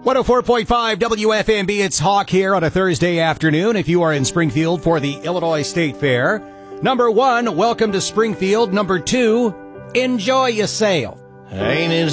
104.5 WFMB, it's Hawk here on a Thursday afternoon. If you are in Springfield for the Illinois State Fair, number 1, welcome to Springfield. Number 2, enjoy yourself. Ain't it